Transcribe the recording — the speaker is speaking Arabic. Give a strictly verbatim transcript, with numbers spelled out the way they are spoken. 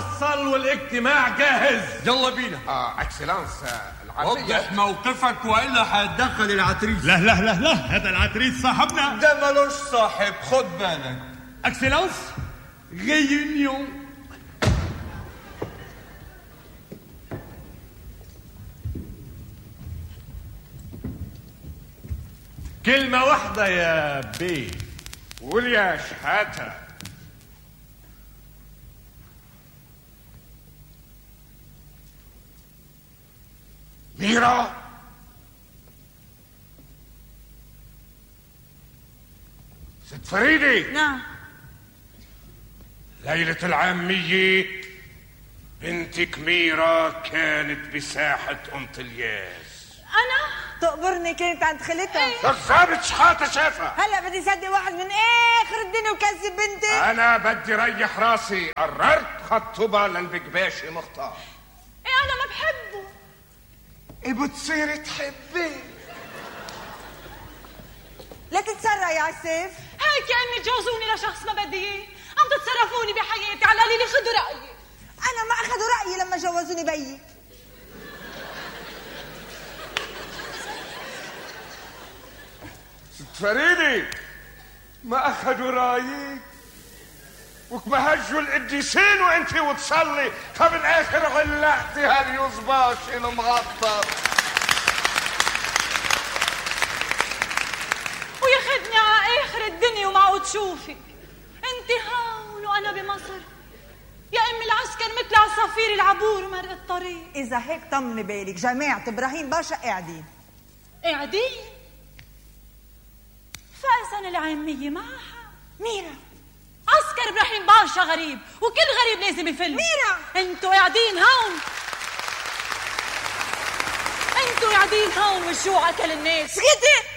محصل والاجتماع جاهز. يلا بينا. اه اكسلانس العربية. وضح موقفك والا هتدخل العتريس. لا لا لا لا، هذا العتريس صاحبنا. ده ملوش صاحب، خد بالك. اكسلانس ريونيون. كلمة واحدة يا بيه. قول يا شحاتة. ميرا، ست فريدي. نعم. ليلة العامية بنتك ميرا كانت بساحة أنطلياس. أنا؟ تقبرني كانت عند خالتها. الضابط شحاتة شافها. هلا بدي صدق واحد من آخر الدنيا وكذب بنتي. أنا بدي ريح راسي، قررت خطبها للبكباشي مختار. إيه أنا ما بحبه. إيه بتصيري تحبي؟ لا تتسرع يا عسيف. هيك يا أمي تجوزوني لشخص ما بدي إياه، عم تتصرفوني بحياتي على قليل خدوا رأيي. أنا ما أخذوا رأيي لما جوزوني بيي. ست فريدي، ما أخذوا رأيك وكمهجوا القديسين وانتي وتصلي، فبالآخر غلعتي هاليوزباش المغطى وياخدني على آخر الدنيا ومعه تشوفك. انت هون وأنا بمصر. يا أمي العسكر مثل عصافير العبور مرق الطريق. إذا هيك طمني بالك، جماعة إبراهيم باشا قاعدين. قاعدين؟ فإذا العامية معها ميرا. عسكر إبراهيم باشا غريب، وكل غريب لازم يفل. ميرا، انتوا قاعدين هون، انتوا قاعدين هون والجوع أكل الناس. سكتي.